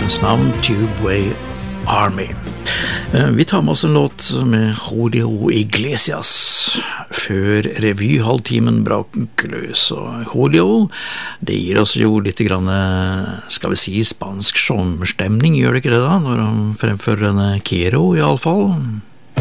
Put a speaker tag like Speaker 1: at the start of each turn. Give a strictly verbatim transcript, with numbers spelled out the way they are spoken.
Speaker 1: låtens navn Tubeway Army. Vi tar med oss en låt med Julio Iglesias før revyhalvtimen braker løs. Og Julio, det gir oss jo litt grann, skal vi si, spansk sommerstemning, gjør det ikke det da, når han fremfører en Kero i alle fall.